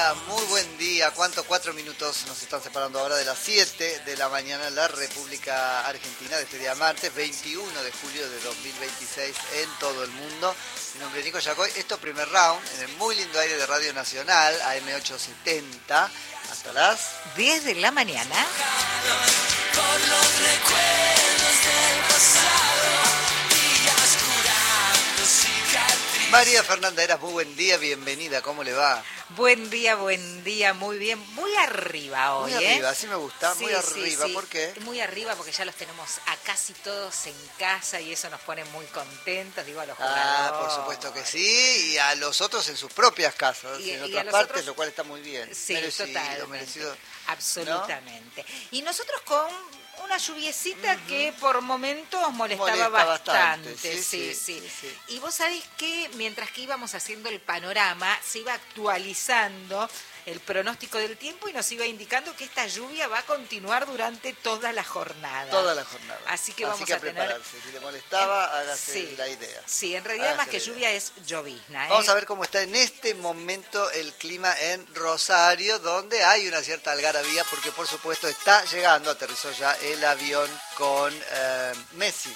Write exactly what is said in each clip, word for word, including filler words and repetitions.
día, muy buen día. ¿Cuánto? Cuatro minutos nos están separando ahora de las siete de la mañana en la República Argentina de este día martes, veintiuno de julio de dos mil veintiséis en todo el mundo. Mi nombre es Nico Yacoy. Esto primer round en el muy lindo aire de Radio Nacional, A M ochocientos setenta, hasta las diez de la mañana. Por los recuerdos del pasado, días curando cicatrices. María Fernanda Eras, muy buen día, bienvenida, ¿cómo le va? Buen día, buen día, muy bien. Muy arriba hoy, Muy ¿eh? arriba, así me gusta, Sí, muy arriba, sí, sí. ¿por qué? Muy arriba porque ya los tenemos a casi todos en casa y eso nos pone muy contentos, digo, a los jugadores. Ah, por supuesto que sí, y a los otros en sus propias casas, Y- en y a otras los partes, otros- lo cual está muy bien. Sí, merecido, totalmente. merecido. Absolutamente. Y nosotros con una lluviecita uh-huh. que por momentos molestaba Molesta bastante. bastante, sí, Sí, sí, sí, sí. sí, sí. Y vos sabés que mientras que íbamos haciendo el panorama, se iba actualizando el pronóstico del tiempo y nos iba indicando que esta lluvia va a continuar durante toda la jornada. Toda la jornada. Así que Así vamos que a tener... prepararse. Si le molestaba, Eh, hágase sí, la idea. Sí, en realidad Hágase más que la lluvia es llovizna. ¿eh? Vamos a ver cómo está en este momento el clima en Rosario, donde hay una cierta algarabía, porque por supuesto está llegando, aterrizó ya el avión con eh, Messi.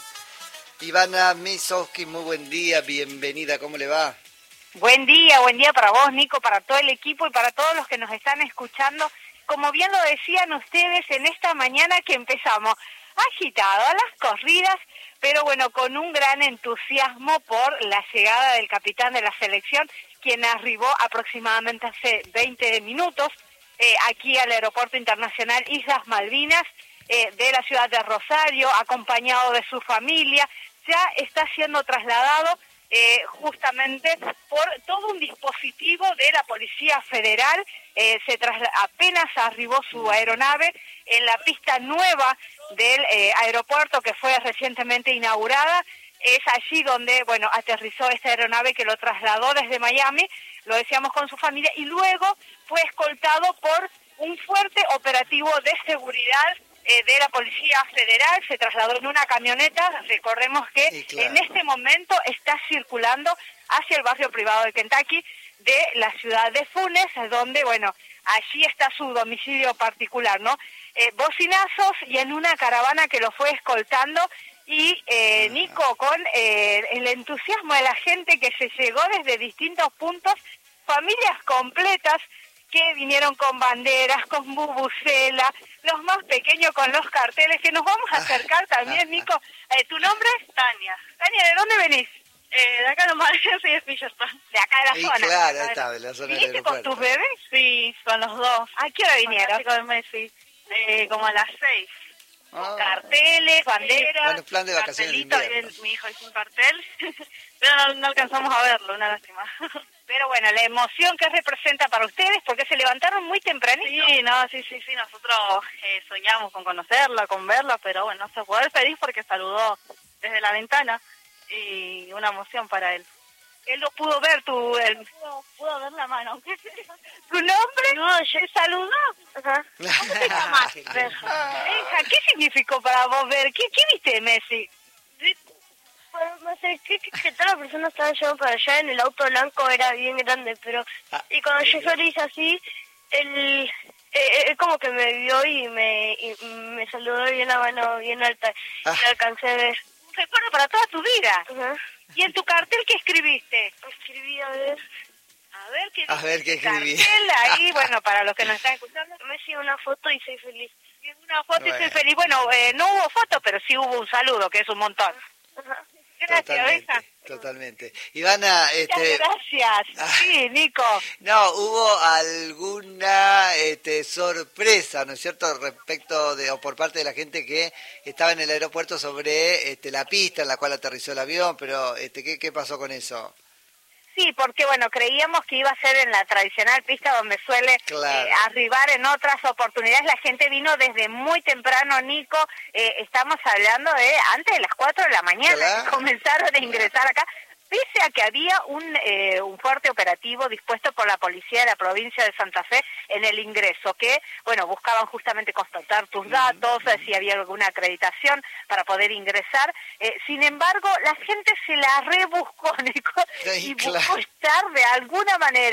Ivana Misowski, muy buen día, bienvenida, ¿cómo le va? Buen día, buen día para vos, Nico, para todo el equipo y para todos los que nos están escuchando. Como bien lo decían ustedes en esta mañana que empezamos agitado a las corridas, pero bueno, con un gran entusiasmo por la llegada del capitán de la selección, quien arribó aproximadamente hace veinte minutos eh, aquí al Aeropuerto Internacional Islas Malvinas eh, de la ciudad de Rosario, acompañado de su familia. Ya está siendo trasladado Eh, justamente por todo un dispositivo de la Policía Federal. Eh, se trasla- apenas arribó su aeronave en la pista nueva del eh, aeropuerto que fue recientemente inaugurada. Es allí donde, bueno, aterrizó esta aeronave que lo trasladó desde Miami, lo decíamos con su familia, y luego fue escoltado por un fuerte operativo de seguridad Eh, de la Policía Federal. Se trasladó en una camioneta. Recordemos que Sí, claro. en este momento está circulando hacia el barrio privado de Kentucky de la ciudad de Funes, donde, bueno, allí está su domicilio particular, ¿no? Eh, bocinazos y en una caravana que lo fue escoltando y, eh, Nico, con eh, el entusiasmo de la gente que se llegó desde distintos puntos, familias completas que vinieron con banderas, con bubucela, los más pequeños con los carteles, que nos vamos a acercar también, Nico. Eh, ¿Tu nombre es? Tania. Tania, ¿de dónde venís? Eh, de acá nomás, soy de Fillaspán. De acá de la Y zona. claro, de acá está, de... de la zona del ¿Viniste con aeropuerto. tus bebés? Sí, con los dos. ¿A qué hora vinieron? Con Messi, eh, como a las seis. Ah. Carteles, banderas. Bueno, plan de vacaciones de Cartelito, invierno. y mi hijo hizo un cartel, pero no, no alcanzamos a verlo, una lástima. Pero bueno, la emoción que representa para ustedes, porque se levantaron muy tempranito. Sí, no, sí, sí, sí, nosotros eh, soñamos con conocerla, con verla, pero bueno, no se puede despedir porque saludó desde la ventana y una emoción para él. Él lo pudo ver, tu, el, Pudo, pudo ver la mano. tu nombre. No, yo... ¿Te saludó? Ajá. ¿Cómo te llamas? Qué Benja. Benja, ¿qué significó para vos ver? ¿Qué, qué viste de Messi? Bueno, me acerqué que, que toda la persona estaba yendo para allá en el auto blanco, era bien grande, pero... Ah, y cuando yo solo hice así, él, eh, él como que me vio y me, y me saludó bien la mano, bien alta, Ah. y lo alcancé a ver. Un recuerdo para toda tu vida. Ajá. ¿Y en tu cartel qué escribiste? Escribí a ver... A ver qué A ver qué escribí. Cartel ahí, bueno, para los que nos están escuchando. Me hice una foto y soy feliz. Y en una foto y Bueno. estoy feliz. Bueno, eh, no hubo foto, pero sí hubo un saludo, que es un montón. Ajá. Gracias, Totalmente, Benja. totalmente. Ivana, Muchas este... gracias. Sí, Nico. No, hubo alguna este, sorpresa, ¿no es cierto?, respecto de, o por parte de la gente que estaba en el aeropuerto sobre este, la pista en la cual aterrizó el avión, pero este, ¿qué, qué pasó con eso? Sí, porque bueno, creíamos que iba a ser en la tradicional pista donde suele Claro. eh, arribar en otras oportunidades. La gente vino desde muy temprano, Nico. Eh, estamos hablando de antes de las cuatro de la mañana Claro. que comenzaron a ingresar acá. Pese a que había un, eh, un fuerte operativo dispuesto por la policía de la provincia de Santa Fe en el ingreso, que, bueno, buscaban justamente constatar tus datos, eh, si había alguna acreditación para poder ingresar. Eh, sin embargo, la gente se la rebuscó, Nico, Sí, y claro. buscó estar de alguna manera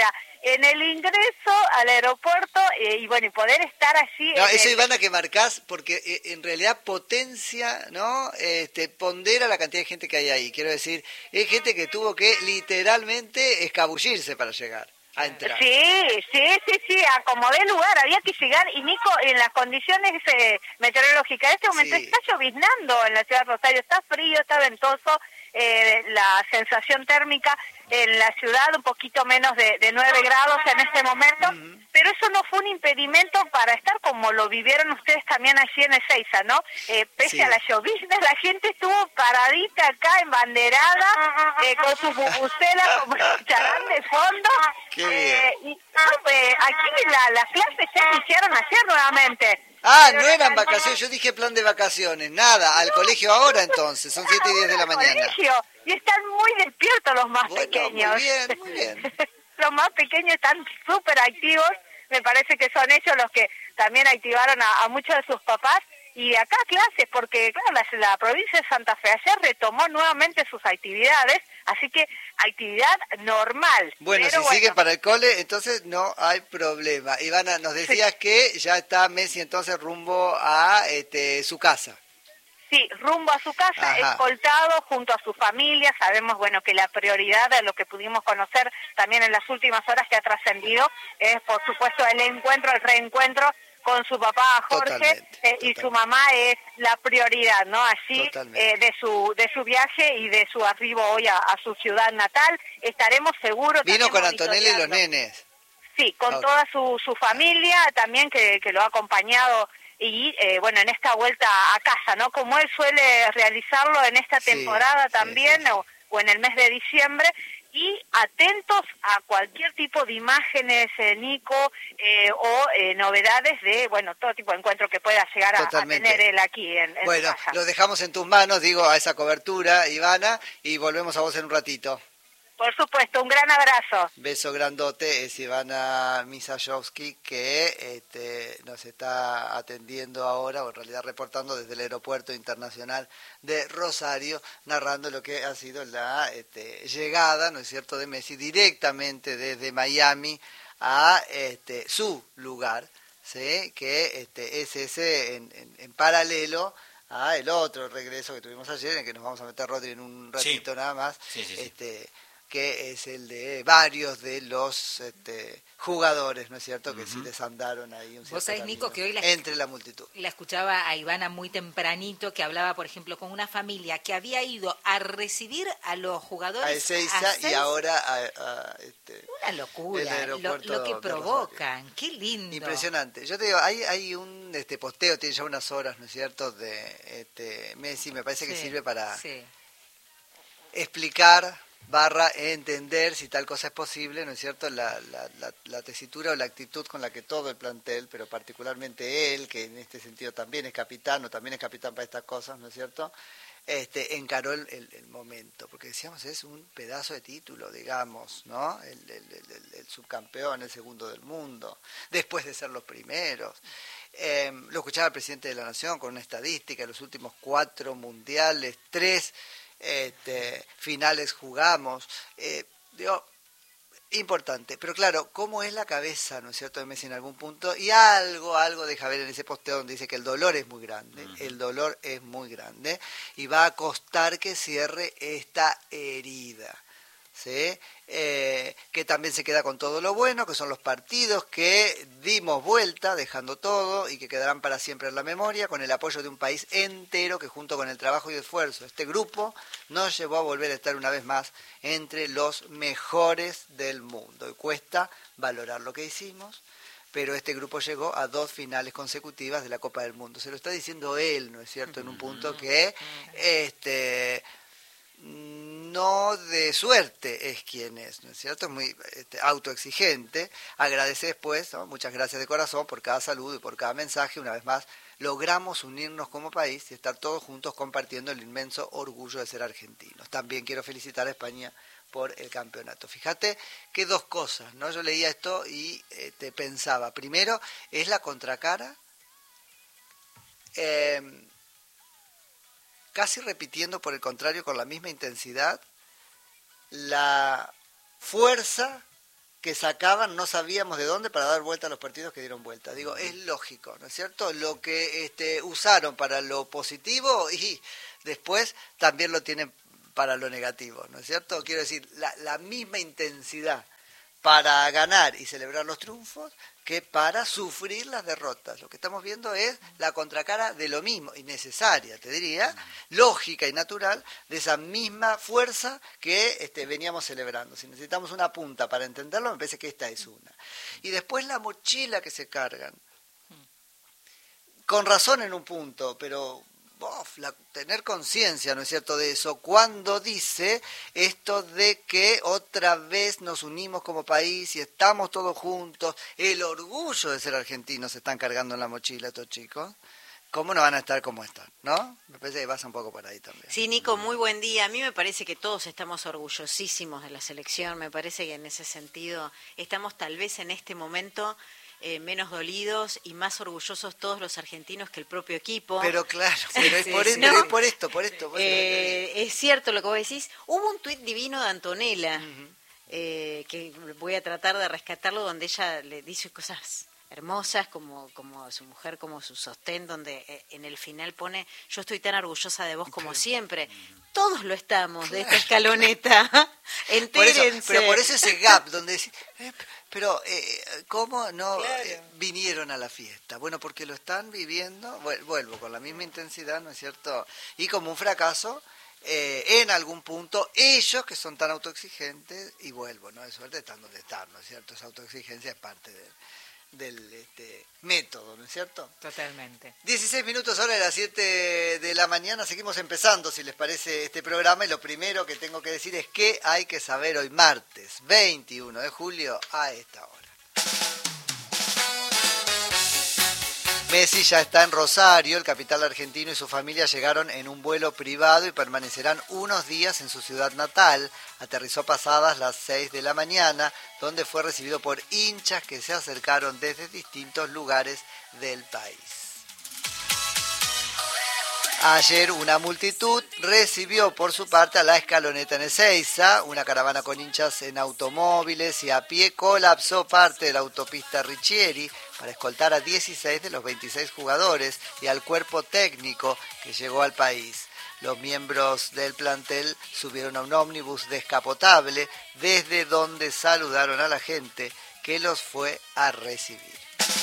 en el ingreso al aeropuerto eh, y bueno, y poder estar allí. No, en eso el... Ivana que marcás, porque eh, en realidad potencia, ¿no? Este, pondera la cantidad de gente que hay ahí. Quiero decir, es gente que tuvo que literalmente escabullirse para llegar a entrar. Sí, sí, sí, sí, acomodé lugar, había que llegar, y Nico, en las condiciones eh, meteorológicas, en este momento Sí. está lloviznando en la ciudad de Rosario, está frío, está ventoso, eh, la sensación térmica en la ciudad un poquito menos de, de nueve grados en este momento, uh-huh. Pero eso no fue un impedimento para estar como lo vivieron ustedes también allí en Ezeiza, ¿no? Eh, pese sí. a la llovizna, la gente estuvo paradita acá, embanderada, eh, con sus bubucelas, como escucharán de fondo. Qué eh, y, no, eh, aquí la, las clases ya iniciaron ayer nuevamente. Ah, pero no eran vacaciones, yo dije plan de vacaciones, nada, al no, colegio ahora entonces, son siete y diez de la mañana. Colegio, y están muy despiertos los más bueno, pequeños. Muy bien, muy bien. Los más pequeños están súper activos, me parece que son ellos los que también activaron a, a muchos de sus papás, y acá clases, porque claro, la, la provincia de Santa Fe ayer retomó nuevamente sus actividades, así que actividad normal. Bueno, pero si bueno. siguen para el cole, entonces no hay problema. Ivana, nos decías sí. que ya está Messi entonces rumbo a este, su casa. Sí, rumbo a su casa, Ajá. escoltado junto a su familia. Sabemos, bueno, que la prioridad de lo que pudimos conocer también en las últimas horas que ha trascendido es, por supuesto, el encuentro, el reencuentro con su papá Jorge, totalmente, eh, totalmente. Y su mamá es la prioridad, ¿no? Así eh, de su de su viaje y de su arribo hoy a, a su ciudad natal. Estaremos seguros. Vino con Antonella y los nenes. Sí, con okay. toda su, su familia también que, que lo ha acompañado. Y, eh, bueno, en esta vuelta a casa, ¿no? Como él suele realizarlo en esta temporada sí, también, sí, sí, sí. O, o en el mes de diciembre, y atentos a cualquier tipo de imágenes, eh, Nico, eh, o eh, novedades de, bueno, todo tipo de encuentro que pueda llegar a, a tener él aquí en, en bueno, su casa. Lo dejamos en tus manos, digo, a esa cobertura, Ivana, y volvemos a vos en un ratito. Por supuesto, un gran abrazo. Beso grandote, es Ivana Misajowski que este, nos está atendiendo ahora, o en realidad reportando desde el Aeropuerto Internacional de Rosario, narrando lo que ha sido la este, llegada, ¿no es cierto?, de Messi directamente desde Miami a este, su lugar, ¿sí?, que este, es ese en, en, en paralelo a el otro regreso que tuvimos ayer, en que nos vamos a meter, Rodri, en un ratito sí. nada más, sí, sí, sí. este que es el de varios de los este, jugadores, ¿no es cierto?, que uh-huh. sí desandaron ahí un Vos sabés, Nico, que hoy la, entre la multitud. La escuchaba a Ivana muy tempranito, que hablaba, por ejemplo, con una familia que había ido a recibir a los jugadores a Ezeiza y ahora a, a este, una locura, lo, lo que provocan, qué lindo. Impresionante. Yo te digo, hay, hay un este, posteo, tiene ya unas horas, ¿no es cierto?, de este, Messi, me parece que sí, sirve para sí. explicar barra entender si tal cosa es posible, ¿no es cierto?, la, la, la, la tesitura o la actitud con la que todo el plantel, pero particularmente él, que en este sentido también es capitán, o también es capitán para estas cosas, ¿no es cierto?, este, encaró el, el, el momento, porque decíamos, es un pedazo de título, digamos, ¿no?, el, el, el, el subcampeón, el segundo del mundo, después de ser los primeros. Eh, lo escuchaba el presidente de la Nación con una estadística, los últimos cuatro mundiales, tres Este, finales jugamos, eh, digo, importante, pero claro, ¿cómo es la cabeza, no es cierto, de Messi en algún punto? Y algo, algo deja ver en ese posteo donde dice que el dolor es muy grande, uh-huh. el dolor es muy grande, y va a costar que cierre esta herida, ¿sí? Eh, que también se queda con todo lo bueno, que son los partidos que dimos vuelta, dejando todo, y que quedarán para siempre en la memoria, con el apoyo de un país entero que junto con el trabajo y esfuerzo, este grupo nos llevó a volver a estar una vez más entre los mejores del mundo. Y cuesta valorar lo que hicimos, pero este grupo llegó a dos finales consecutivas de la Copa del Mundo. Se lo está diciendo él, ¿no es cierto?, en un punto que este no de suerte es quien es, ¿no es cierto? Es muy este, autoexigente. Agradece después, ¿no?, muchas gracias de corazón por cada saludo y por cada mensaje. Una vez más, logramos unirnos como país y estar todos juntos compartiendo el inmenso orgullo de ser argentinos. También quiero felicitar a España por el campeonato. Fíjate que dos cosas, ¿no? Yo leía esto y eh, te pensaba. Primero, es la contracara, eh, casi repitiendo por el contrario con la misma intensidad, la fuerza que sacaban, no sabíamos de dónde, para dar vuelta a los partidos que dieron vuelta. Digo, es lógico, ¿no es cierto? Lo que este, usaron para lo positivo y después también lo tienen para lo negativo, ¿no es cierto? Quiero decir, la, la misma intensidad para ganar y celebrar los triunfos que para sufrir las derrotas. Lo que estamos viendo es la contracara de lo mismo, y necesaria, te diría, lógica y natural, de esa misma fuerza que este, veníamos celebrando. Si necesitamos una punta para entenderlo, me parece que esta es una. Y después la mochila que se cargan. Con razón en un punto, pero... Uf, la, tener conciencia, ¿no es cierto?, de eso, cuando dice esto de que otra vez nos unimos como país y estamos todos juntos, el orgullo de ser argentinos se están cargando en la mochila estos chicos, ¿cómo no van a estar como están? ¿No? Me parece que pasa un poco por ahí también. Sí, Nico, muy buen día. A mí me parece que todos estamos orgullosísimos de la selección, me parece que en ese sentido estamos tal vez en este momento... Eh, menos dolidos y más orgullosos todos los argentinos que el propio equipo. Pero claro, pero es, Sí, por, sí. es, No. pero es por esto, por esto. Por Eh, esto. es cierto lo que vos decís. Hubo un tuit divino de Antonella, Uh-huh. eh, que voy a tratar de rescatarlo, donde ella le dice cosas hermosas, como, como su mujer, como su sostén, donde eh, en el final pone, yo estoy tan orgullosa de vos como siempre. Todos lo estamos, de esta escaloneta. Por eso, Entérense. pero por eso ese gap donde decís, eh, pero eh, ¿cómo no Claro. eh, vinieron a la fiesta? Bueno, porque lo están viviendo, vuel- vuelvo con la misma intensidad, ¿no es cierto? Y como un fracaso, eh, en algún punto, ellos que son tan autoexigentes, y vuelvo, ¿no? De suerte están donde están, ¿no es cierto? Esa autoexigencia es parte de, del este, método, ¿no es cierto? Totalmente. dieciséis minutos ahora de las siete de la mañana, seguimos empezando, si les parece, este programa, y lo primero que tengo que decir es que hay que saber hoy martes veintiuno de julio a esta hora. Messi ya está en Rosario, el capital argentino y su familia llegaron en un vuelo privado y permanecerán unos días en su ciudad natal. Aterrizó pasadas las seis de la mañana, donde fue recibido por hinchas que se acercaron desde distintos lugares del país. Ayer una multitud recibió por su parte a la escaloneta en Ezeiza. Una caravana con hinchas en automóviles y a pie colapsó parte de la autopista Riccieri para escoltar a dieciséis de los veintiséis jugadores y al cuerpo técnico que llegó al país. Los miembros del plantel subieron a un ómnibus descapotable desde donde saludaron a la gente que los fue a recibir.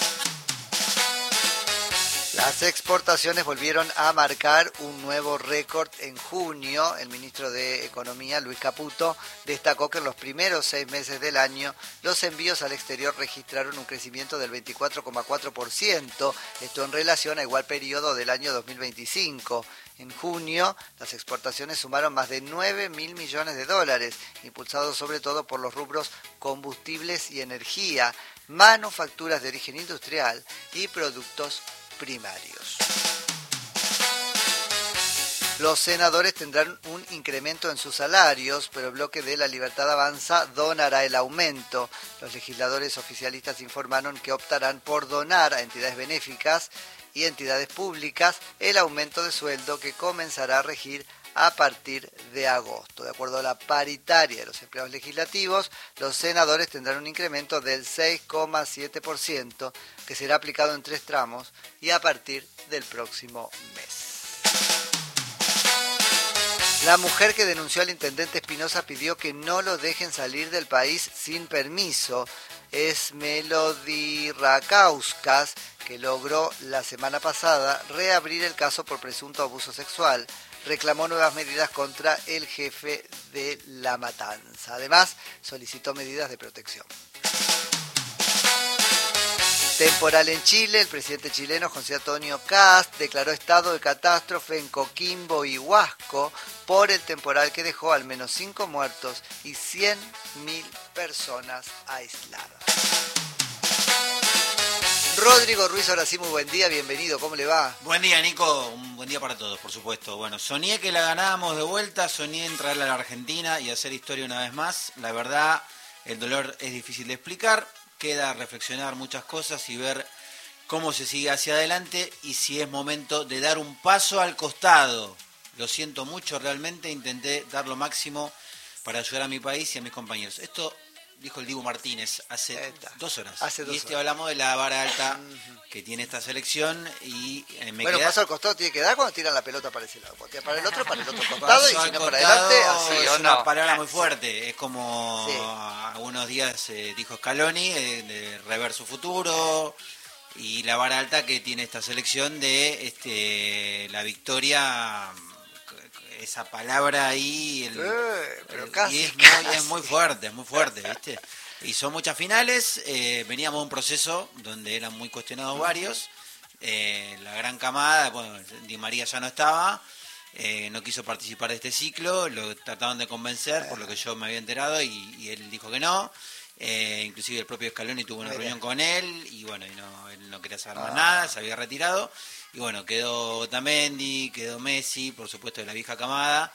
Las exportaciones volvieron a marcar un nuevo récord en junio. El ministro de Economía, Luis Caputo, destacó que en los primeros seis meses del año los envíos al exterior registraron un crecimiento del veinticuatro coma cuatro por ciento, esto en relación a igual periodo del año dos mil veinticinco. En junio, las exportaciones sumaron más de nueve mil millones de dólares, impulsados sobre todo por los rubros combustibles y energía, manufacturas de origen industrial y productos primarios. Los senadores tendrán un incremento en sus salarios, pero el bloque de La Libertad Avanza donará el aumento. Los legisladores oficialistas informaron que optarán por donar a entidades benéficas y entidades públicas el aumento de sueldo que comenzará a regir a partir de agosto. De acuerdo a la paritaria de los empleados legislativos, los senadores tendrán un incremento del seis coma siete por ciento que será aplicado en tres tramos y a partir del próximo mes. La mujer que denunció al intendente Espinosa pidió que no lo dejen salir del país sin permiso. Es Melody Rakauskas, que logró la semana pasada reabrir el caso por presunto abuso sexual. Reclamó nuevas medidas contra el jefe de La Matanza. Además, solicitó medidas de protección. Temporal en Chile, el presidente chileno José Antonio Kast declaró estado de catástrofe en Coquimbo y Huasco por el temporal que dejó al menos cinco muertos y cien mil personas aisladas. Rodrigo Ruiz, ahora sí, muy buen día, bienvenido, ¿cómo le va? Buen día, Nico, un buen día para todos, por supuesto. Bueno, soñé que la ganábamos de vuelta, soñé en traerla a la Argentina y hacer historia una vez más. La verdad, el dolor es difícil de explicar, queda reflexionar muchas cosas y ver cómo se sigue hacia adelante y si es momento de dar un paso al costado. Lo siento mucho, realmente intenté dar lo máximo para ayudar a mi país y a mis compañeros. Esto dijo el Dibu Martínez hace Está. dos horas. Hace dos y este horas. hablamos de la vara alta que tiene esta selección y eh, me Bueno, queda... paso al costado tiene que dar cuando tiran la pelota para ese lado. Botea para el otro, para el otro costado, y Paso si al no para costado adelante, así es o una no. palabra muy fuerte. Es como Sí. algunos días eh, dijo Scaloni, eh, de rever su futuro. Y la vara alta que tiene esta selección de este la victoria, esa palabra ahí, el, Eh, pero el- casi, y es, casi. Muy, es muy fuerte, es muy fuerte, ¿viste? Y son muchas finales, eh, veníamos de un proceso donde eran muy cuestionados varios, eh, la gran camada, bueno, Di María ya no estaba, eh, no quiso participar de este ciclo, lo trataban de convencer, por lo que yo me había enterado, y, y él dijo que no. Eh, inclusive el propio Scaloni tuvo una Mira. reunión con él y bueno, y no, él no quería saber más Ah. nada, se había retirado y bueno, quedó Otamendi, quedó Messi, por supuesto de la vieja camada,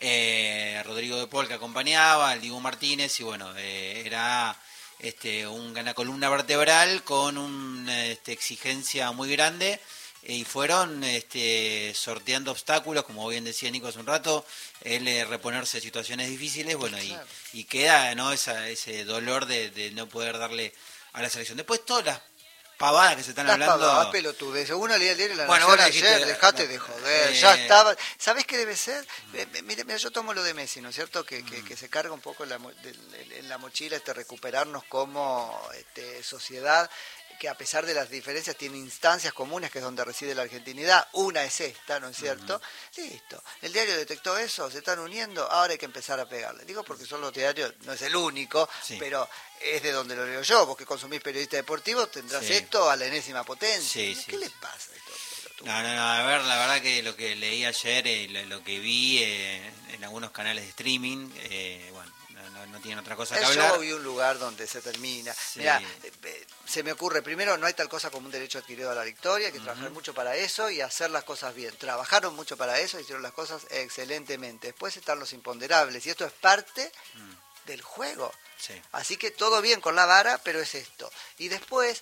eh, Rodrigo de Paul que acompañaba, el Dibu Martínez y bueno, eh, era este un, una columna vertebral con una este, exigencia muy grande. Y fueron este, sorteando obstáculos, como bien decía Nico hace un rato, él eh, reponerse de situaciones difíciles, bueno, y, Claro. y queda no Esa, ese dolor de, de no poder darle a la selección. Después todas las pavadas que se están Las hablando... pavadas, pelotudez. Uno leía el diario La Bueno, Nación vos ayer, dijiste, dejate la- de joder, eh, ya estaba. ¿Sabés qué debe ser? Eh, Mira, mira, yo tomo lo de Messi, ¿no es cierto? Que, Mm. que, que se carga un poco en la, mo- del- en la mochila este recuperarnos como este, sociedad, que a pesar de las diferencias tiene instancias comunes, que es donde reside la argentinidad. Una es esta, ¿no es cierto? Listo. El diario detectó eso, se están uniendo, ahora hay que empezar a pegarle. Digo porque son los diarios, no es el único, Sí. pero es de donde lo leo yo. Vos que consumís periodista deportivo tendrás Sí. esto a la enésima potencia. Sí, ¿Qué sí, le sí. pasa a estos pelotudos? No, no, no, a ver, la verdad que lo que leí ayer, eh, lo, lo que vi eh, en algunos canales de streaming, eh, bueno, no, no, no tienen otra cosa que El hablar. show y un lugar donde se termina. Sí. Mira, eh, eh, se me ocurre, primero, no hay tal cosa como un derecho adquirido a la victoria, hay que trabajar mucho para eso y hacer las cosas bien. Trabajaron mucho para eso, hicieron las cosas excelentemente. Después están los imponderables y esto es parte del juego. Sí. Así que todo bien con la vara, pero es esto. Y después,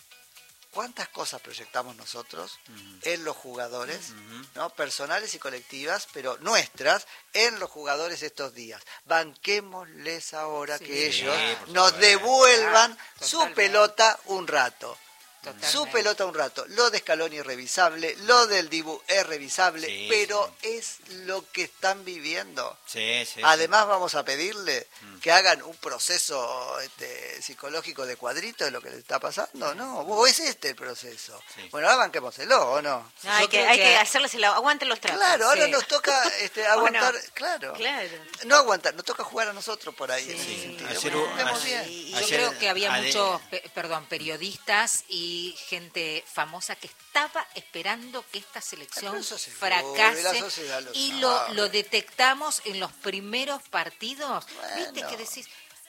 ¿cuántas cosas proyectamos nosotros en los jugadores, ¿no? Personales y colectivas, pero nuestras, en los jugadores estos días? Banquémosles ahora Sí, que sí, ellos por nos supuesto. devuelvan Claro, su totalmente. pelota un rato. Totalmente. Su pelota un rato. Lo de Scaloni es revisable, lo del Dibu es revisable, Sí, pero sí. es lo que están viviendo. Sí, sí, Además vamos a pedirle que hagan un proceso este, psicológico de cuadrito de lo que le está pasando, ¿no? ¿O es este el proceso? Sí. Bueno, ahora banquémoselo, ¿o no? No, hay Yo que, creo hay que- que hacerles el aguanten los trapos. Claro, ahora sí. nos toca este, aguantar, Bueno, claro. Claro. No aguantar, nos toca jugar a nosotros por ahí. en ese Sí. sentido. Ayer Bueno, hubo- estemos ayer- bien. Yo Ayer, creo que había ade- muchos, pe- perdón, periodistas y gente famosa que estaba esperando que esta selección Pero eso seguro, fracase la sociedad lo y sabe. lo, lo detectamos en los primeros partidos. Bueno. Viste que decís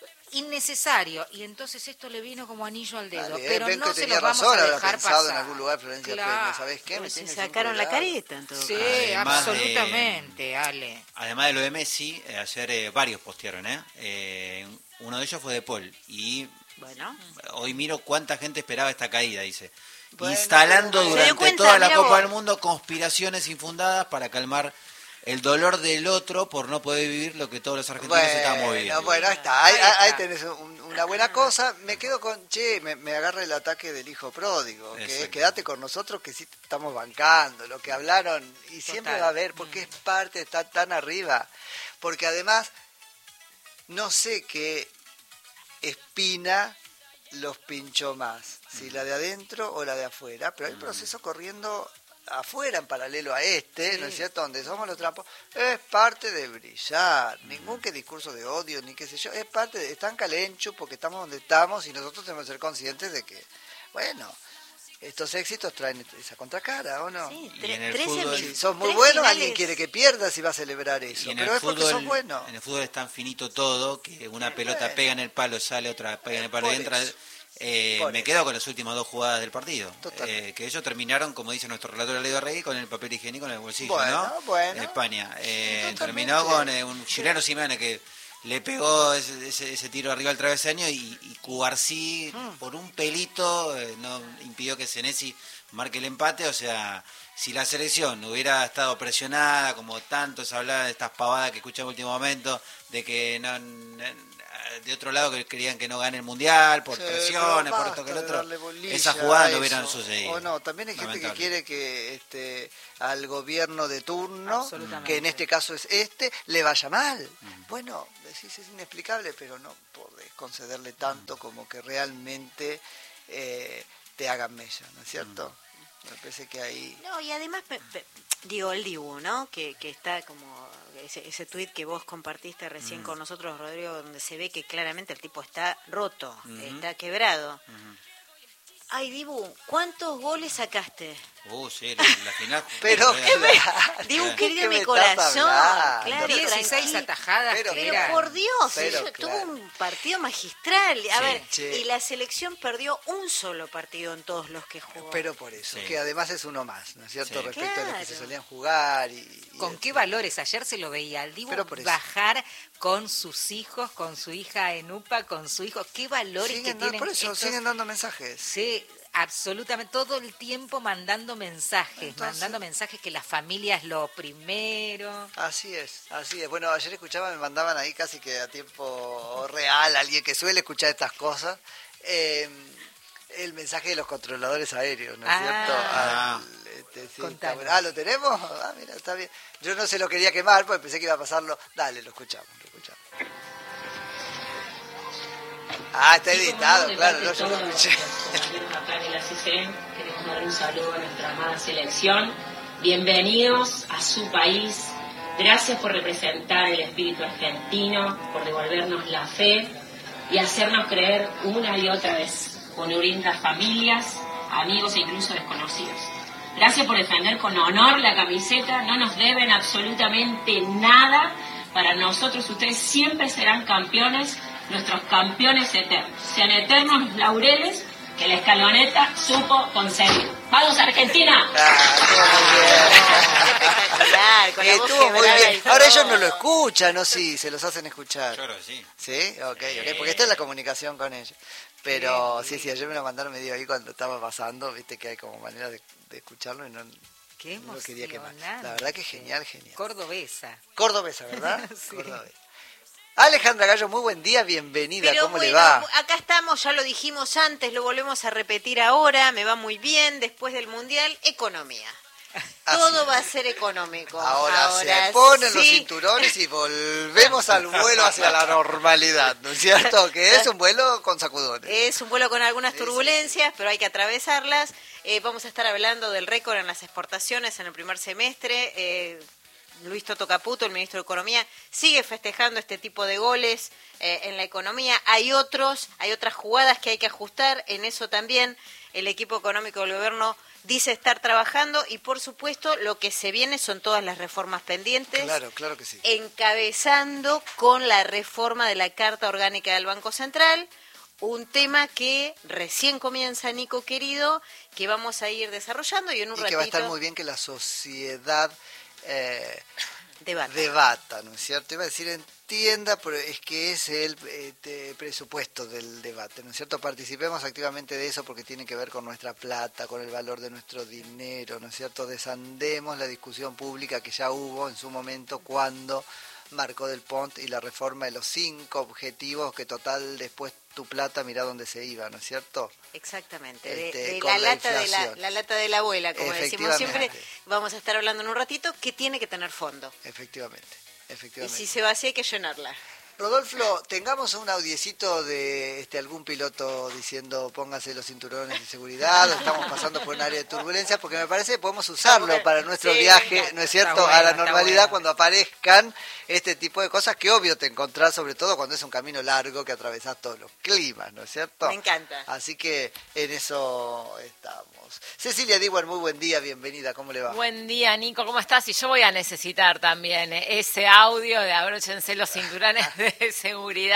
innecesario y entonces esto le vino como anillo al dedo, Está bien, pero ven no que se tenía los vamos razón, a habrá dejar pensado pasar. en algún lugar Florencia Claro. Peña, ¿sabés qué? Me Pues se tiene sacaron la cinco grados. careta en todo Sí, caso. Además de- absolutamente, Ale. Además de lo de Messi, eh, ayer eh, varios postearon, ¿eh? Eh, Uno de ellos fue de Paul. Y Bueno. hoy miro cuánta gente esperaba esta caída, dice. Bueno, Instalando pero- ¿Se dio durante cuenta? toda la Mirá Copa vos. del Mundo conspiraciones infundadas para calmar el dolor del otro por no poder vivir lo que todos los argentinos estamos Bueno, viviendo. bueno, ahí está, ahí, Ahí ahí- ahí está. tenés un- una buena cosa. Me quedo con, che, me, me agarra el ataque del hijo pródigo, que es Exacto. quédate con nosotros que sí te estamos bancando, lo que hablaron, y siempre Total. va a haber, porque es parte, está tan arriba. Porque además, no sé qué espina los pinchó más, si la de adentro o la de afuera, pero hay un proceso corriendo afuera en paralelo a este, ¿no es cierto? Donde somos los trampos, es parte de brillar, ningún que discurso de odio, ni qué sé yo, es parte de, están calenchos porque estamos donde estamos y nosotros tenemos que ser conscientes de que, bueno, estos éxitos traen esa contracara, ¿o no? Sí, Y tre- en el trece fútbol- mil- Si sos muy tres bueno, finales. alguien quiere que pierdas y va a celebrar eso, Y en pero el es porque sos fútbol, bueno. en el fútbol es tan finito todo que una Sí, pelota bueno. pega en el palo, sale otra, pega en el palo Por y entra. eso. Eh, Por me eso. quedo con las últimas dos jugadas del partido. Totalmente. Eh, que ellos terminaron, como dice nuestro relator Leo Rey, con el papel higiénico en el bolsillo, Bueno, ¿no? bueno. En España. Eh, Totalmente. terminó con eh, un chileno Simeone que le pegó ese, ese, ese tiro arriba al travesaño y, y Cubarsí, Hmm. por un pelito, eh, no impidió que Senesi marque el empate. O sea, si la selección hubiera estado presionada, como tanto se hablaba de estas pavadas que escuchamos en último momento, de que no, no- de otro lado que querían que no gane el Mundial por Sí, presiones, pero por esto que el basta de otro. darle bolilla Esas jugadas no a hubieran eso. sucedido. O no, también hay gente que Lamentable. quiere que este, al gobierno de turno, Absolutamente. que en este caso es este, le vaya mal. Bueno, decís es inexplicable, pero no podés concederle tanto como que realmente eh, te hagan mella, ¿no es cierto? Me parece que ahí... No, y además, pe- pe- digo, el Dibu, ¿no? Que, que está como ese, ese tuit que vos compartiste recién con nosotros, Rodrigo, donde se ve que claramente el tipo está roto, está quebrado. Ay, Dibu, ¿cuántos goles sacaste? Uh, sí, la, la final. Pero, Claro. Dibu, Claro. querido ¿Qué mi me corazón, estás hablando? claro, dieciséis tranquilo. atajadas Pero- que Pero eran. por Dios, Pero, eso, claro. tuvo un partido magistral. A Sí. ver, Che. y la selección perdió un solo partido en todos los que jugó. Pero por eso, Sí. que además es uno más, ¿no es cierto? Sí. Respecto a los que se Claro. solían jugar y... y ¿Con el- qué valores? Ayer se lo veía al Dibu Pero por eso. bajar con sus hijos, con su hija Enupa, con su hijo. ¿Qué valores que Siguen, tienen por eso, estos? siguen dando mensajes. Sí, absolutamente, todo el tiempo mandando mensajes, Entonces- mandando mensajes que la familia es lo primero. Así es, así es. Bueno, ayer escuchaba, me mandaban ahí casi que a tiempo real, alguien que suele escuchar estas cosas, eh, el mensaje de los controladores aéreos, ¿no es Ah. cierto? Ah. Al, este, sí, Contanos. está bueno. Ah, ¿lo tenemos? Ah, mira, está bien. Yo no se lo quería quemar porque pensé que iba a pasarlo. Dale, lo escuchamos, lo escuchamos. Ah, está editado, claro, no, yo lo escuché. Acá en el A C C, queremos dar un saludo a nuestra amada selección. Bienvenidos a su país. Gracias por representar el espíritu argentino, por devolvernos la fe y hacernos creer una y otra vez, con unir las familias, amigos e incluso desconocidos. Gracias por defender con honor la camiseta. No nos deben absolutamente nada. Para nosotros ustedes siempre serán campeones, nuestros campeones eternos. Sean eternos los laureles que la escaloneta supo conseguir. ¡Vamos, Argentina! Espectacular, con la voz Estuvo muy quebrada y bien. todo. Ahora ellos no lo escuchan, ¿no? Sí, se los hacen escuchar. Yo creo que sí. ¿Sí? Ok, ok, porque esta es la comunicación con ellos. Pero sí, sí, ayer me lo mandaron medio ahí cuando estaba pasando, viste que hay como manera de, de escucharlo y no, Qué no lo quería quemar. emocionante. La verdad que genial, genial. Cordobesa. Cordobesa, ¿verdad? Sí. Cordobesa. Alejandra Gallo, muy buen día, bienvenida, Pero ¿cómo bueno, le va? acá estamos, ya lo dijimos antes, lo volvemos a repetir ahora, me va muy bien, después del Mundial, economía. Así Todo es. va a ser económico. Ahora, se ponen los sí. cinturones y volvemos al vuelo hacia la normalidad, ¿no es cierto? Que es un vuelo con sacudones. Es un vuelo con algunas Sí, sí, turbulencias, pero hay que atravesarlas. Eh, vamos a estar hablando del récord en las exportaciones en el primer semestre. Eh, Luis Toto Caputo, el ministro de Economía, sigue festejando este tipo de goles eh, en la economía. Hay otros, hay otras jugadas que hay que ajustar. En eso también el equipo económico del gobierno dice estar trabajando y, por supuesto, lo que se viene son todas las reformas pendientes. Claro, claro que sí. Encabezando con la reforma de la Carta Orgánica del Banco Central, un tema que recién comienza, Nico querido, que vamos a ir desarrollando y en un Y ratito que va a estar muy bien que la sociedad eh, debate. debata, ¿no es cierto? Iba a decir entienda, pero es que es el eh, te- presupuesto del debate, ¿no es cierto? Participemos activamente de eso porque tiene que ver con nuestra plata, con el valor de nuestro dinero, ¿no es cierto? Desandemos la discusión pública que ya hubo en su momento cuando marcó del Pont y la reforma de los cinco objetivos que total después tu plata mirá dónde se iba, ¿no es cierto? Exactamente, de, Este, de con la, la lata de la, inflación. la lata de la abuela, como decimos siempre. Efectivamente. Vamos a estar hablando en un ratito que tiene que tener fondo. Efectivamente, Y efectivamente. si se vacía hay que llenarla. Rodolfo, tengamos un audiecito de este algún piloto diciendo póngase los cinturones de seguridad, o estamos pasando por un área de turbulencia, porque me parece que podemos usarlo para nuestro Sí, me viaje, encanta. ¿no es cierto?, Está bueno, a la está normalidad bueno. cuando aparezcan este tipo de cosas que obvio te encontrás, sobre todo cuando es un camino largo que atravesás todos los climas, ¿no es cierto? Me encanta. Así que en eso estamos. Cecilia Diwan, muy buen día, bienvenida, ¿cómo le va? Buen día, Nico, ¿cómo estás? Y yo voy a necesitar también eh, ese audio de abróchense los cinturones de seguridad.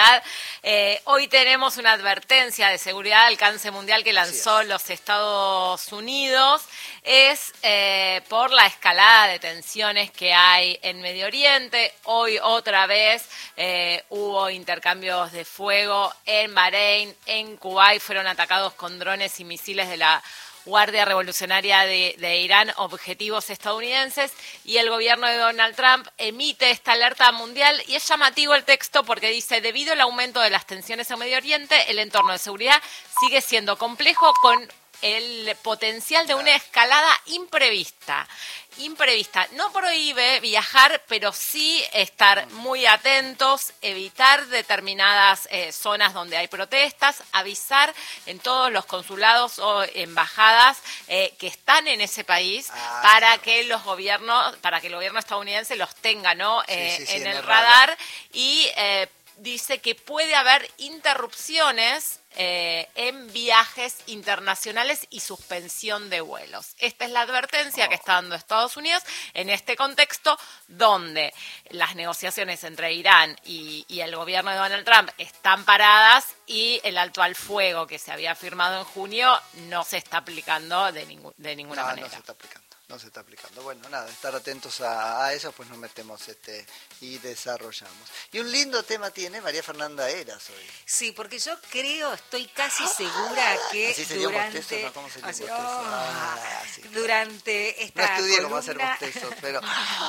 Eh, hoy tenemos una advertencia de seguridad de alcance mundial que lanzó los Estados Unidos. Es eh, por la escalada de tensiones que hay en Medio Oriente. Hoy otra vez eh, hubo intercambios de fuego en Bahrein, en Kuwait. Fueron atacados con drones y misiles de la Guardia Revolucionaria de, de Irán objetivos estadounidenses, y el gobierno de Donald Trump emite esta alerta mundial, y es llamativo el texto porque dice: debido al aumento de las tensiones en Medio Oriente, el entorno de seguridad sigue siendo complejo, con el potencial de una escalada imprevista. Imprevista. No prohíbe viajar, pero sí estar muy atentos, evitar determinadas eh, zonas donde hay protestas, avisar en todos los consulados o embajadas eh, que están en ese país ah, para claro. que los gobiernos, para que el gobierno estadounidense los tenga, ¿no? Eh, sí, sí, sí, en, en el radar, radar. y eh, dice que puede haber interrupciones Eh, en viajes internacionales y suspensión de vuelos. Esta es la advertencia oh. que está dando Estados Unidos en este contexto donde las negociaciones entre Irán y, y el gobierno de Donald Trump están paradas y el alto al fuego que se había firmado en junio no se está aplicando de, ningú, de ninguna no, manera. No se está aplicando. No se está aplicando. Bueno, nada, estar atentos a, a eso, pues nos metemos este y desarrollamos. Y un lindo tema tiene María Fernanda Eras hoy. Sí, porque yo creo, estoy casi segura que ¿Así sería durante bostezo, no? ¿Cómo sería así, bostezo? oh, Ah, sí. durante esta No estudié columna, cómo hacer bostezos, pero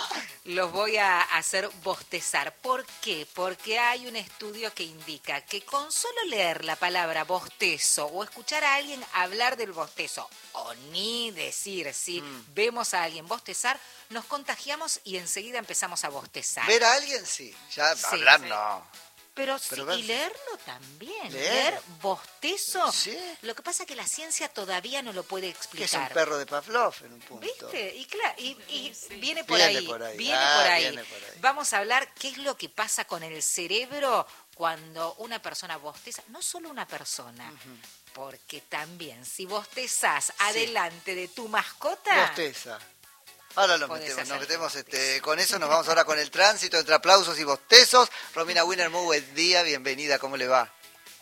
los voy a hacer bostezar. ¿Por qué? Porque hay un estudio que indica que con solo leer la palabra bostezo o escuchar a alguien hablar del bostezo o ni decir si mm. vemos a alguien bostezar, nos contagiamos y enseguida empezamos a bostezar. Ver a alguien sí, ya sí, hablar sí. no. Pero, Pero sí, ver, y leerlo también, leer, leer bostezo. ¿Sí? Lo que pasa es que la ciencia todavía no lo puede explicar. Que es un perro de Pavlov en un punto. ¿Viste? Y claro, y, y viene, por, viene ahí, por ahí. Viene, ah, por ahí. viene por ahí. Vamos a hablar qué es lo que pasa con el cerebro cuando una persona bosteza. No solo una persona, uh-huh. porque también si bostezás sí. adelante de tu mascota... Bosteza. Ahora lo metemos, nos metemos este, con eso, nos vamos ahora con el tránsito, entre aplausos y bostezos. Romina Wiener, muy buen día, bienvenida, ¿cómo le va?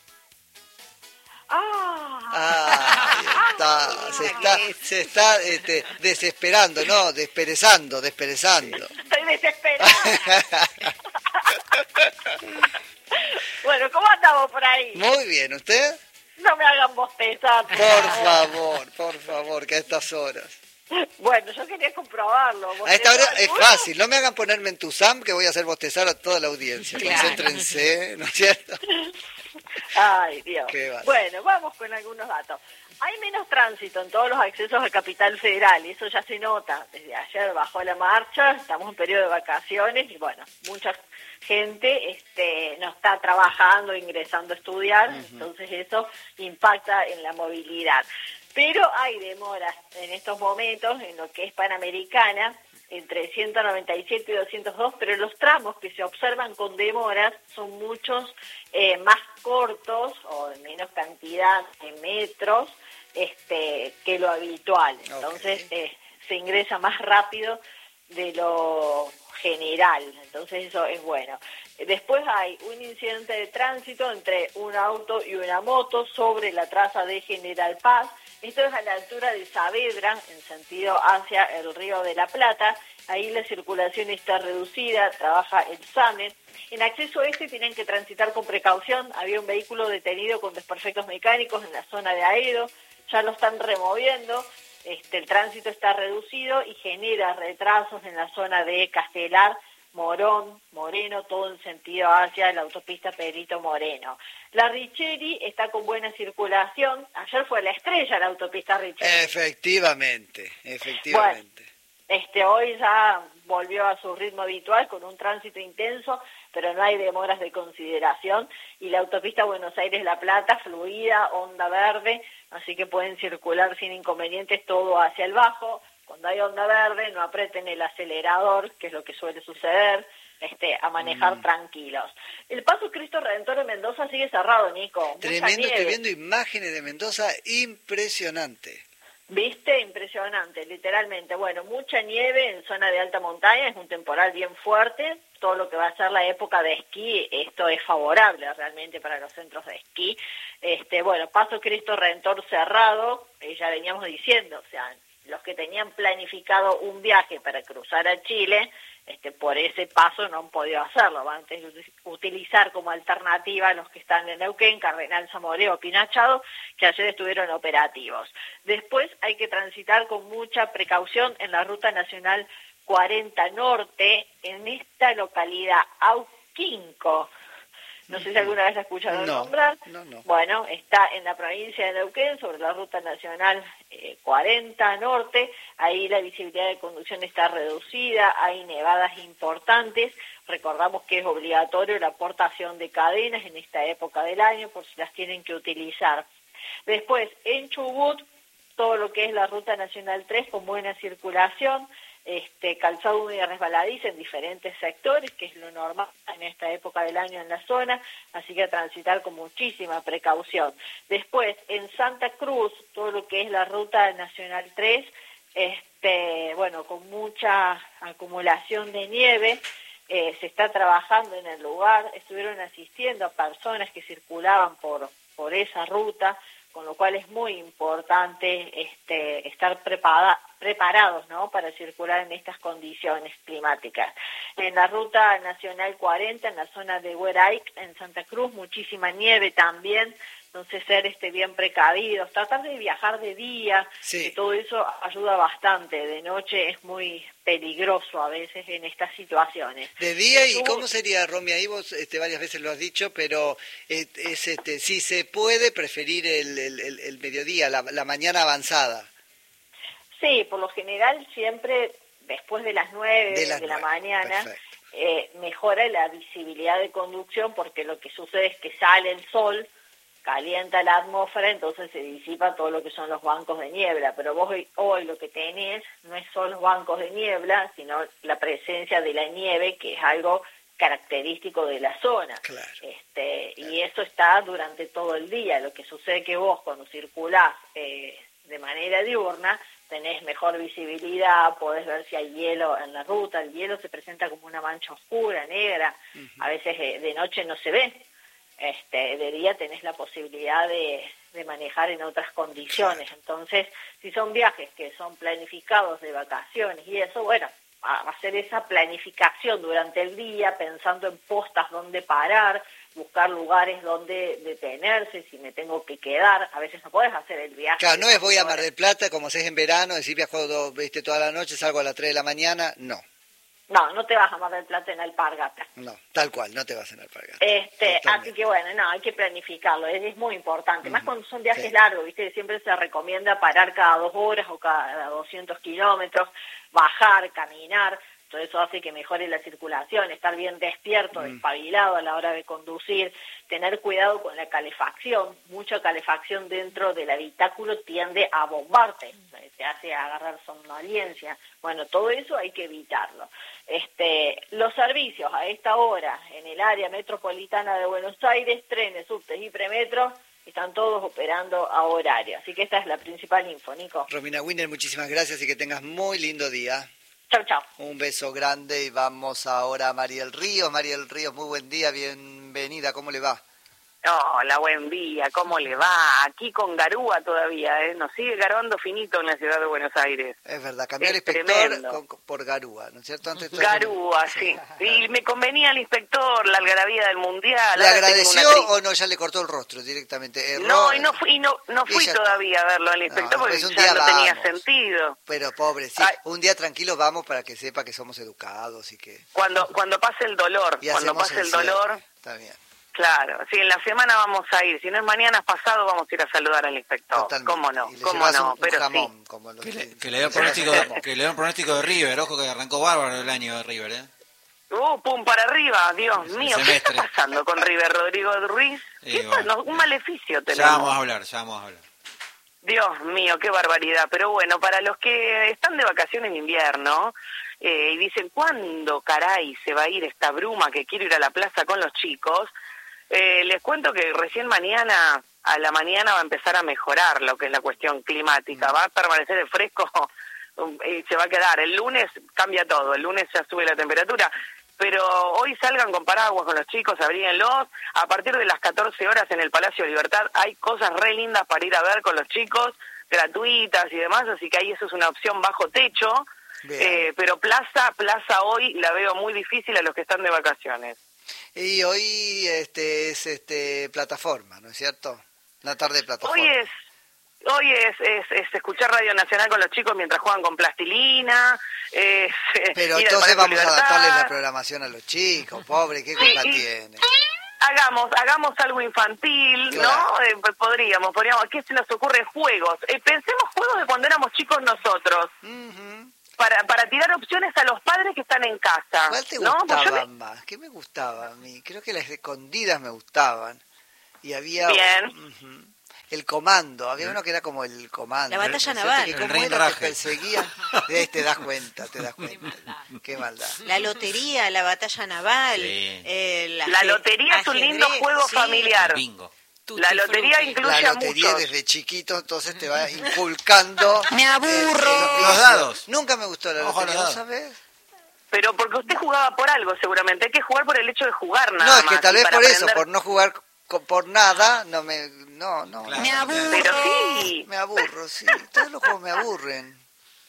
Ah, ah está, se está, se está este, desesperando, no, desperezando, desperezando. Estoy desesperada. Bueno, ¿cómo andamos por ahí? Muy bien, ¿usted? No me hagan bostezar. Por favor, por favor, que a estas horas. Bueno, yo quería comprobarlo. A esta hora es fácil, no me hagan ponerme en tu Sam que voy a hacer bostezar a toda la audiencia. Claro. Concéntrense, ¿no es cierto? Ay, Dios. Bueno, vamos con algunos datos. Hay menos tránsito en todos los accesos a Capital Federal, y eso ya se nota. Desde ayer bajó la marcha, estamos en periodo de vacaciones y bueno, mucha gente este, no está trabajando, ingresando a estudiar, uh-huh. entonces eso impacta en la movilidad. Pero hay demoras en estos momentos en lo que es Panamericana, entre ciento noventa y siete y doscientos dos, pero los tramos que se observan con demoras son muchos eh, más cortos o de menos cantidad de metros este, que lo habitual. Entonces okay. eh, se ingresa más rápido de lo general, entonces eso es bueno. Después hay un incidente de tránsito entre un auto y una moto sobre la traza de General Paz. Esto es a la altura de Saavedra, en sentido hacia el Río de la Plata. Ahí la circulación está reducida, trabaja el SAME. En acceso este tienen que transitar con precaución. Había un vehículo detenido con desperfectos mecánicos en la zona de Aedo. Ya lo están removiendo. Este, el tránsito está reducido y genera retrasos en la zona de Castelar, Morón, Moreno, todo en sentido hacia la autopista Pedrito Moreno. La Richeri está con buena circulación. Ayer fue la estrella la autopista Richeri. Efectivamente, efectivamente. Bueno, este, hoy ya volvió a su ritmo habitual con un tránsito intenso, pero no hay demoras de consideración. Y la autopista Buenos Aires-La Plata, fluida, onda verde, así que pueden circular sin inconvenientes todo hacia el bajo. Cuando hay onda verde, no aprieten el acelerador, que es lo que suele suceder, este, a manejar mm. tranquilos. El Paso Cristo Redentor de Mendoza sigue cerrado, Nico. Tremendo, estoy viendo imágenes de Mendoza, impresionante. ¿Viste? Impresionante, literalmente. Bueno, mucha nieve en zona de alta montaña, es un temporal bien fuerte. Todo lo que va a ser la época de esquí, esto es favorable realmente para los centros de esquí. Este, bueno, Paso Cristo Redentor cerrado, eh, ya veníamos diciendo, o sea, los que tenían planificado un viaje para cruzar a Chile, este, por ese paso no han podido hacerlo, van a tener que utilizar como alternativa los que están en Neuquén, Cardenal Zamorano, Pinachado, que ayer estuvieron operativos. Después hay que transitar con mucha precaución en la Ruta Nacional cuarenta Norte, en esta localidad, Auquinco. No sé si alguna vez la escucharon No, nombrar. no, no. Bueno, está en la provincia de Neuquén, sobre la Ruta Nacional eh, cuarenta Norte. Ahí la visibilidad de conducción está reducida, hay nevadas importantes. Recordamos que es obligatorio la aportación de cadenas en esta época del año, por si las tienen que utilizar. Después, en Chubut, todo lo que es la Ruta Nacional tres con buena circulación, este calzado húmedo y resbaladizo en diferentes sectores, que es lo normal en esta época del año en la zona, así que a transitar con muchísima precaución. Después, en Santa Cruz, todo lo que es la Ruta Nacional tres, este bueno, con mucha acumulación de nieve, eh, se está trabajando en el lugar, estuvieron asistiendo a personas que circulaban por, por esa ruta, con lo cual es muy importante este, estar preparada, preparados, ¿no?, para circular en estas condiciones climáticas. En la Ruta Nacional cuarenta, en la zona de Hueraic, en Santa Cruz, muchísima nieve también, entonces ser este bien precavidos, tratar de viajar de día, Sí. que todo eso ayuda bastante. De noche es muy peligroso a veces en estas situaciones. De día, ¿y Tú- cómo sería, Romy? Ahí vos este, varias veces lo has dicho, pero eh, es, este, si se puede preferir el, el, el- el mediodía, la, la mañana avanzada. Sí, por lo general siempre después de las nueve De de, las la nueve, mañana perfecto. eh, mejora la visibilidad de conducción, porque lo que sucede es que sale el sol, calienta la atmósfera, entonces se disipa todo lo que son los bancos de niebla. Pero vos hoy, hoy lo que tenés no es solo los bancos de niebla, sino la presencia de la nieve, que es algo característico de la zona. Claro. Este, y eso está durante todo el día. Lo que sucede es que vos cuando circulás eh, de manera diurna tenés mejor visibilidad, podés ver si hay hielo en la ruta. El hielo se presenta como una mancha oscura, negra, a veces eh, de noche no se ve. Este, de día tenés la posibilidad de, de manejar en otras condiciones. Entonces, si son viajes que son planificados de vacaciones y eso, bueno, a hacer esa planificación durante el día, pensando en postas donde parar, buscar lugares donde detenerse, si me tengo que quedar. A veces no podés hacer el viaje. Claro, no es voy a Mar Horas. del Plata, como se es en verano, decir viajo do- viste, toda la noche, salgo a las tres de la mañana. No, No, no te vas a Mar del Plata en Alpargata. no, tal cual, no te vas en alpargata. Este, Totalmente. así que bueno, no, hay que planificarlo, es, es muy importante, más Ujú, cuando son viajes sí. largos, viste, siempre se recomienda parar cada dos horas o cada doscientos kilómetros, bajar, caminar, todo eso hace que mejore la circulación, estar bien despierto, Mm. despabilado a la hora de conducir, tener cuidado con la calefacción, mucha calefacción dentro del habitáculo tiende a bombarte, te hace agarrar somnolencia, bueno, todo eso hay que evitarlo. Este, los servicios a esta hora en el área metropolitana de Buenos Aires, trenes, subtes y premetros, están todos operando a horario, así que esta es la principal info, Nico. Romina Winner, muchísimas gracias y que tengas muy lindo día. Chau, chau. Un beso grande y vamos ahora a Mariel Ríos. Mariel Ríos, muy buen día, bienvenida, ¿cómo le va? Hola, buen día, ¿cómo le va? Aquí con garúa todavía, ¿eh? Nos sigue garuando finito en la ciudad de Buenos Aires. Es verdad, cambió el Es inspector tremendo. con- con- por Garúa, ¿no es cierto? Antes todo- Garúa, sí. Y me convenía el inspector, la algarabía del mundial. ¿Le ahora tengo agradeció una tri- o no? Ya le cortó el rostro directamente. Erró. No, y no fui, y no, no Y fui ya está. todavía a verlo al inspector No, porque pues un ya día no tenía vamos. sentido. Pero pobre, sí. Ay. Un día tranquilo vamos para que sepa que somos educados y que... Cuando cuando pase el dolor, Y cuando hacemos pase el cierre. dolor, Está bien. claro. Sí, en la semana vamos a ir. Si no es mañana, es pasado, vamos a ir a saludar al inspector. Totalmente. ¿Cómo no? Y le ¿Cómo llevas no? un, un Pero jamón, sí. como los Que le, que- que le dio le llevas un pronóstico, jamón. que le dio un pronóstico de River, ojo que arrancó bárbaro el año de River, ¿eh? Uh, pum, para arriba, Dios El mío, ¿qué está semestre. pasando con River Rodrigo Ruiz? Y ¿Qué bueno. pasa? Un maleficio Ya tenemos. vamos a hablar, ya vamos a hablar. Dios mío, qué barbaridad. Pero bueno, para los que están de vacaciones de invierno eh, y dicen, ¿cuándo caray se va a ir esta bruma que quiero ir a la plaza con los chicos? Eh, les cuento que recién mañana, a la mañana va a empezar a mejorar lo que es la cuestión climática. Va a permanecer el fresco y se va a quedar. El lunes cambia todo, el lunes ya sube la temperatura. Pero hoy salgan con paraguas con los chicos, abríguenlos. A partir de las catorce horas en el Palacio de Libertad hay cosas re lindas para ir a ver con los chicos. gratuitas y demás, así que ahí eso es una opción bajo techo, eh, pero plaza, plaza hoy la veo muy difícil a los que están de vacaciones. Y hoy este es este plataforma, ¿no es cierto? La tarde de plataforma. Hoy es hoy es, es, es escuchar Radio Nacional con los chicos mientras juegan con plastilina. Es, Pero ir al entonces Palacio vamos a Libertad. adaptarles la programación a los chicos, pobre, ¿qué culpa Sí, y- tiene? Hagamos, hagamos algo infantil, Claro. ¿no? Eh, pues podríamos, podríamos. ¿Qué se nos ocurre? Juegos. Eh, pensemos juegos de cuando éramos chicos nosotros. Para, para tirar opciones a los padres que están en casa. ¿Cuál te ¿no? Pues yo gustaba me- más? ¿Qué me gustaba a mí? Creo que las escondidas me gustaban. Y había... Bien. Ujú. El comando, había uno que era como el comando. La batalla ¿no es naval. cierto? Que El como era que Reinraje. perseguían. De ahí te das cuenta, te das cuenta. Qué maldad. La lotería, la batalla naval. Sí. eh, La aje- lotería es un lindo ajedrez, juego sí. familiar. Bingo. Tutti La lotería frutti. incluye La a lotería muchos. desde chiquito, entonces te va inculcando. Me aburro. eh, Los dados. Nunca me gustó la Ojo a lotería, los ¿vos dados. sabés? Pero porque usted jugaba por algo, seguramente. Hay que jugar por el hecho de jugar nada No, es más. que tal y vez para por eso, aprender- por no jugar co- por nada, no me... No, no. Claro. Me aburro. Pero sí. Me aburro, sí. Todos los juegos me aburren.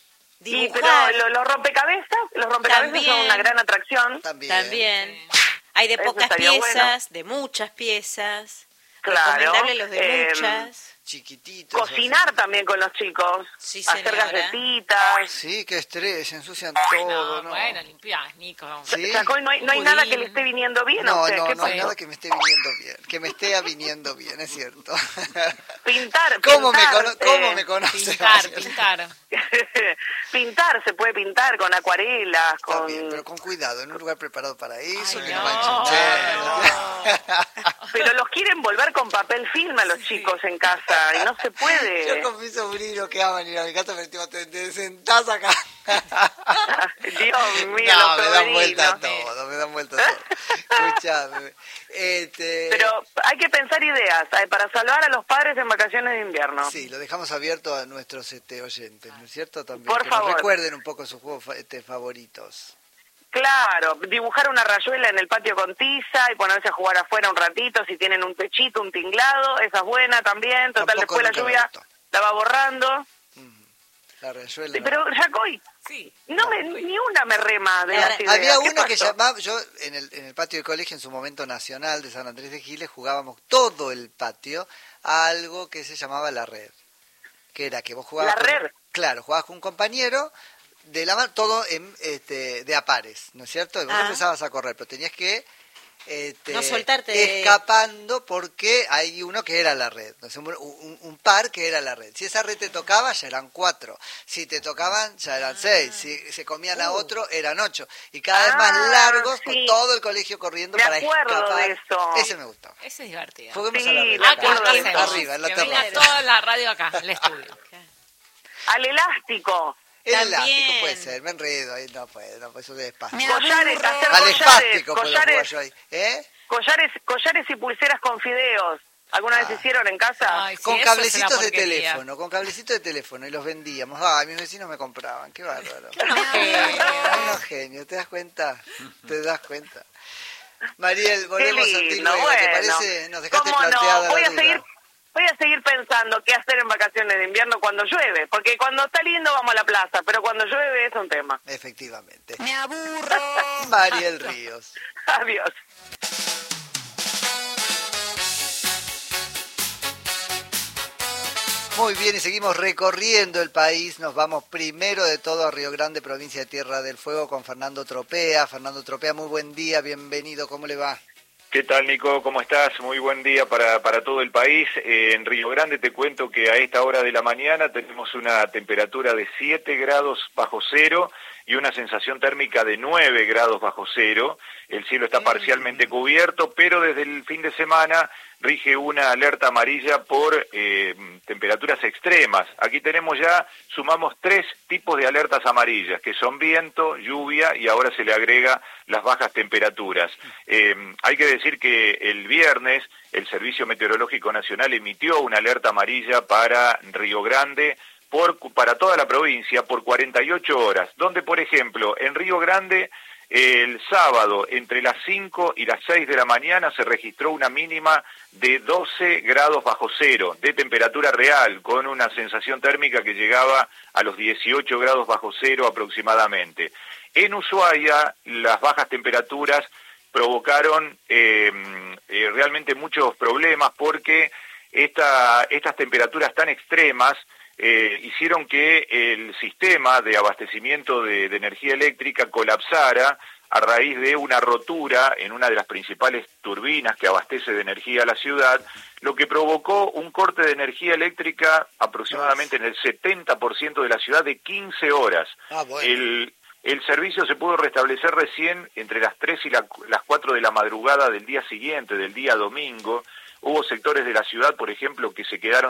Y, pero Dibujar lo- los rompecabezas, los rompecabezas También. son una gran atracción. También. también. Hay de Eso pocas estaría piezas, de muchas piezas. Claro. Recomendable los de eh, muchas. Chiquititos. Cocinar también con los chicos. Sí, hacer señora. galletitas. así. Sí, qué estrés, se ensucian No, todo, ¿no? bueno, limpiás, Nico. Sí. Sacó, no hay, no hay Pudín. nada que le esté viniendo bien a No, usted. no, ¿Qué no hay pasó? nada que me esté viniendo bien. Que me esté viniendo bien, es cierto. Pintar, ¿Cómo, me, pintar, cono ¿cómo eh, me conoce? Pintar, pintar. pintar, se puede pintar con acuarelas, Está con... bien, pero con cuidado, en un lugar preparado para eso, Ay, que no, no manchen nada. Pero los quieren volver con papel film a los chicos en casa y no se puede. Yo con mi sobrino que aman ir a mi casa, pero tipo, te, te sentás acá. Dios mío, No, los me dan vuelta sobrinos. todo, me dan vuelta todo. Escuchame. Este, Pero hay que pensar ideas eh, para salvar a los padres en vacaciones de invierno. Sí, lo dejamos abierto a nuestros este, oyentes, ¿no es cierto? También, Por que nos favor. recuerden un poco sus juegos fa- este, favoritos. Claro, dibujar una rayuela en el patio con tiza y ponerse a jugar afuera un ratito, si tienen un techito, un tinglado, esa es buena también, total Tampoco después la nunca me lluvia gustó. la va borrando. La rayuela. Sí, no. pero Jacoy, Sí. no me, ni una me rema de La- las ideas. Había ¿Qué uno que pasó? llamaba, yo en el, en el patio del colegio, en su momento nacional de San Andrés de Giles, jugábamos todo el patio a algo que se llamaba la red. Que era que vos jugabas... ¿La con- red? Claro, jugabas con un compañero, de la mano, todo en, este, de a pares, ¿no es cierto? Y vos Ah. empezabas a correr, pero tenías que... Este, No soltarte de- escapando porque hay uno que era la red, entonces, un, un- un par que era la red. Si esa red te tocaba, ya eran cuatro. Si te tocaban, ya eran seis. Si se comían a otro, eran ocho. Y cada vez más Uh. Ah, largos, sí. con todo el colegio corriendo Me para acuerdo escapar. de eso. Ese me gustaba. Ese es divertido. Juguemos Sí, a la red. me acá, acuerdo Acá de hacemos. eso. arriba, en la Que venga terraza. toda la radio acá, al estudio. Al elástico, El También. elástico puede ser, me enredo, ahí no puede, no puede, eso de espacio. Me collares, aburro. hacer Al collares, espástico puedo jugar collares, yo ahí. ¿Eh? collares, collares y pulseras con fideos. ¿Alguna Ah. vez hicieron en casa? Ay, sí, Con eso es una cablecitos de porquería. teléfono, con cablecitos de teléfono y los vendíamos. Ah, mis vecinos me compraban, qué bárbaro. genio. Unos genios, ¿te das cuenta? ¿Te das cuenta? Mariel, Qué volvemos a ti lindo, luego, ¿te bueno. parece? Nos dejaste ¿Cómo planteada no? Voy la a duda. seguir, voy a seguir pensando qué hacer en vacaciones de invierno cuando llueve, porque cuando está lindo vamos a la plaza, pero cuando llueve es un tema. Efectivamente. Me aburro. Mariel Ríos. Adiós. Muy bien, y seguimos recorriendo el país. Nos vamos primero de todo a Río Grande, provincia de Tierra del Fuego, con Fernando Tropea. Fernando Tropea, muy buen día, bienvenido, ¿cómo le va? ¿Qué tal, Nico? ¿Cómo estás? Muy buen día para, para todo el país. Eh, en Río Grande te cuento que a esta hora de la mañana tenemos una temperatura de siete grados bajo cero y una sensación térmica de nueve grados bajo cero. El cielo está parcialmente cubierto, pero desde el fin de semana rige una alerta amarilla por eh, temperaturas extremas. Aquí tenemos ya, sumamos tres tipos de alertas amarillas, que son viento, lluvia y ahora se le agrega las bajas temperaturas. Eh, hay que decir que el viernes el Servicio Meteorológico Nacional emitió una alerta amarilla para Río Grande, por, para toda la provincia por cuarenta y ocho horas, donde, por ejemplo, en Río Grande El sábado, entre las cinco y las seis de la mañana, se registró una mínima de doce grados bajo cero de temperatura real, con una sensación térmica que llegaba a los dieciocho grados bajo cero aproximadamente. En Ushuaia, las bajas temperaturas provocaron eh, eh, realmente muchos problemas porque esta, estas temperaturas tan extremas eh, hicieron que el sistema de abastecimiento de, de energía eléctrica colapsara a raíz de una rotura en una de las principales turbinas que abastece de energía a la ciudad, lo que provocó un corte de energía eléctrica aproximadamente en el setenta por ciento de la ciudad de quince horas. Ah, bueno. El El servicio se pudo restablecer recién entre las tres y la, las cuatro de la madrugada del día siguiente, del día domingo. Hubo sectores de la ciudad, por ejemplo, que se quedaron